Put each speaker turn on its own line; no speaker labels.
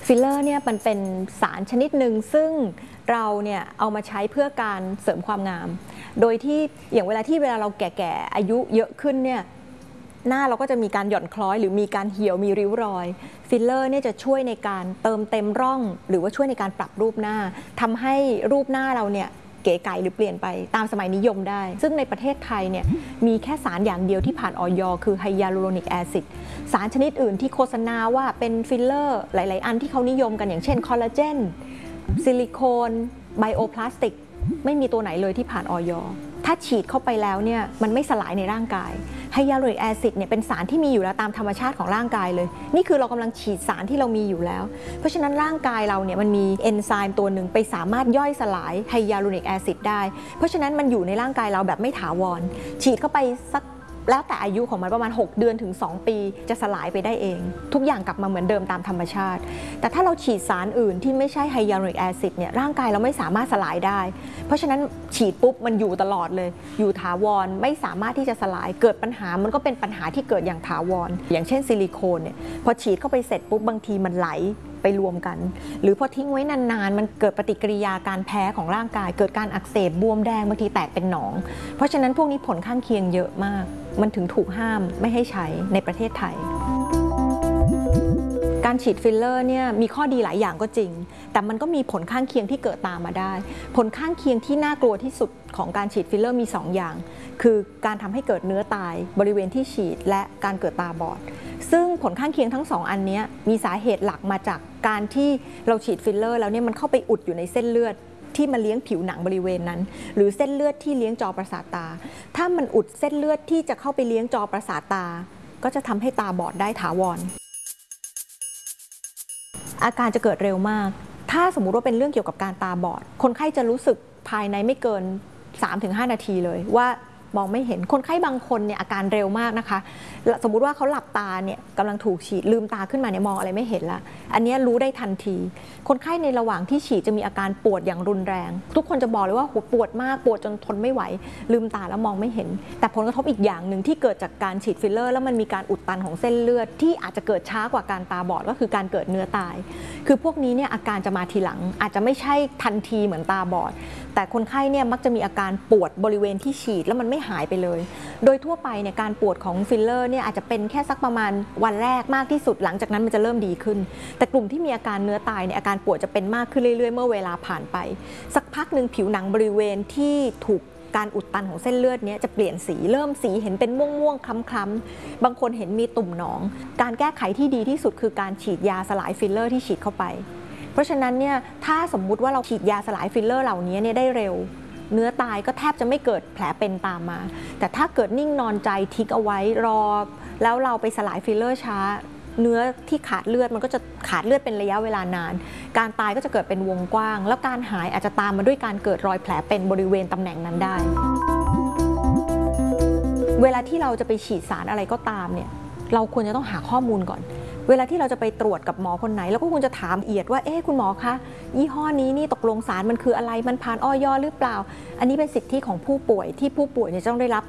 ฟิลเลอร์เนี่ยมันเป็นสารชนิดหนึ่งซึ่งเราเนี่ยเอามาใช้เพื่อการเสริมความงามโดยที่อย่างเวลาเราแก่ๆอายุเยอะขึ้นเนี่ยหน้าเราก็จะมีการหย่อนคล้อยหรือมีการเหี่ยวมีริ้วรอยฟิลเลอร์เนี่ยจะช่วยในการเติมเต็มร่องหรือว่าช่วยในการปรับรูปหน้าทำให้รูปหน้าเราเนี่ยเก๋ไก๋หรือเปลี่ยนไปตามสมัยนิยมได้ซึ่งในประเทศไทยเนี่ยมีแค่สารอย่างเดียวที่ผ่านอย.คือไฮยาลูโรนิกแอซิดสารชนิดอื่นที่โฆษณาว่าเป็นฟิลเลอร์หลายๆอันที่เขานิยมกันอย่างเช่นคอลลาเจนซิลิโคนไบโอพลาสติกไม่มีตัวไหนเลยที่ผ่านอย.ถ้าฉีดเข้าไปแล้วเนี่ยมันไม่สลายในร่างกายไฮยาลูโรนิกแอซิดเนี่ยเป็นสารที่มีอยู่แล้วตามธรรมชาติของร่างกายเลยนี่คือเรากำลังฉีดสารที่เรามีอยู่แล้วเพราะฉะนั้นร่างกายเราเนี่ยมันมีเอนไซม์ตัวหนึ่งไปสามารถย่อยสลายไฮยาลูโรนิกแอซิดได้เพราะฉะนั้นมันอยู่ในร่างกายเราแบบไม่ถาวรฉีดเข้าไปสักแล้วแต่อายุของมันประมาณ6 เดือนถึง2 ปีจะสลายไปได้เองทุกอย่างกลับมาเหมือนเดิมตามธรรมชาติแต่ถ้าเราฉีดสารอื่นที่ไม่ใช่ไฮยาลูโรนิกแอซิดเนี่ยร่างกายเราไม่สามารถสลายได้เพราะฉะนั้นฉีดปุ๊บมันอยู่ตลอดเลยอยู่ถาวรไม่สามารถที่จะสลายเกิดปัญหามันก็เป็นปัญหาที่เกิดอย่างถาวรอย่างเช่นซิลิโคนเนี่ยพอฉีดเข้าไปเสร็จปุ๊บบางทีมันไหลไปรวมกันหรือพอทิ้งไว้นานๆมันเกิดปฏิกิริยาการแพ้ของร่างกายเกิดการอักเสบบวมแดงบางทีแตกเป็นหนองเพราะฉะนั้นพวกนี้ผลข้างเคียงเยอะมากมันถึงถูกห้ามไม่ให้ใช้ในประเทศไทยการฉีดฟิลเลอร์เนี่ยมีข้อดีหลายอย่างก็จริงแต่มันก็มีผลข้างเคียงที่เกิดตามมาได้ผลข้างเคียงที่น่ากลัวที่สุดของการฉีดฟิลเลอร์มี2 อย่างคือการทำให้เกิดเนื้อตายบริเวณที่ฉีดและการเกิดตาบอดซึ่งผลข้างเคียงทั้ง2 อันนี้มีสาเหตุหลักมาจากการที่เราฉีดฟิลเลอร์แล้วเนี่ยมันเข้าไปอุดอยู่ในเส้นเลือดที่มาเลี้ยงผิวหนังบริเวณนั้นหรือเส้นเลือดที่เลี้ยงจอประสาทตาถ้ามันอุดเส้นเลือดที่จะเข้าไปเลี้ยงจอประสาทตาก็จะทำให้ตาบอดได้ถาวรอาการจะเกิดเร็วมากถ้าสมมุติว่าเป็นเรื่องเกี่ยวกับการตาบอดคนไข้จะรู้สึกภายในไม่เกิน 3-5 นาทีเลยว่ามองไม่เห็นคนไข้บางคนเนี่ยอาการเร็วมากนะคะสมมุติว่าเขาหลับตาเนี่ยกำลังถูกฉีดลืมตาขึ้นมาเนี่ยมองอะไรไม่เห็นละอันนี้รู้ได้ทันทีคนไข้ในระหว่างที่ฉีดจะมีอาการปวดอย่างรุนแรงทุกคนจะบอกเลยว่าปวดมากปวดจนทนไม่ไหวลืมตาแล้วมองไม่เห็นแต่ผลกระทบอีกอย่างหนึ่งที่เกิดจากการฉีดฟิลเลอร์แล้วมันมีการอุดตันของเส้นเลือดที่อาจจะเกิดช้ากว่าการตาบอดก็คือการเกิดเนื้อตายคือพวกนี้เนี่ยอาการจะมาทีหลังอาจจะไม่ใช่ทันทีเหมือนตาบอดแต่คนไข้เนี่ยมักจะมีอาการปวดบริเวณที่ฉีดแล้วมันไม่หายไปเลยโดยทั่วไปเนี่ยการปวดของฟิลเลอร์เนี่ยอาจจะเป็นแค่สักประมาณวันแรกมากที่สุดหลังจากนั้นมันจะเริ่มดีขึ้นแต่กลุ่มที่มีอาการเนื้อตายเนี่ยอาการปวดจะเป็นมากขึ้นเรื่อยๆเมื่อเวลาผ่านไปสักพักหนึ่งผิวหนังบริเวณที่ถูกการอุดตันของเส้นเลือดนี้จะเปลี่ยนสีเริ่มสีเห็นเป็นม่วงๆคล้ำๆบางคนเห็นมีตุ่มหนองการแก้ไขที่ดีที่สุดคือการฉีดยาสลายฟิลเลอร์ที่ฉีดเข้าไปเพราะฉะนั้นเนี่ยถ้าสมมุติว่าเราฉีดยาสลายฟิลเลอร์เหล่านี้เนี่ยได้เร็วเนื้อตายก็แทบจะไม่เกิดแผลเป็นตามมาแต่ถ้าเกิดนิ่งนอนใจทิ้งเอาไว้รอแล้วเราไปสลายฟิลเลอร์ช้าเนื้อที่ขาดเลือดมันก็จะขาดเลือดเป็นระยะเวลานานการตายก็จะเกิดเป็นวงกว้างแล้วการหายอาจจะตามมาด้วยการเกิดรอยแผลเป็นบริเวณตำแหน่งนั้นได้เวลาที่เราจะไปฉีดสารอะไรก็ตามเนี่ยเราควรจะต้องหาข้อมูลก่อนเวลาที่เราจะไปตรวจกับหมอคนไหนเราก็ควรจะถามละเอียดว่าคุณหมอคะยี่ห้อนี้นี่ตกลงสารมันคืออะไรมันผ่านอย.หรือเปล่าอันนี้เป็นสิทธิของผู้ป่วยที่ผู้ป่วยเนี่ยจะต้องได้รับ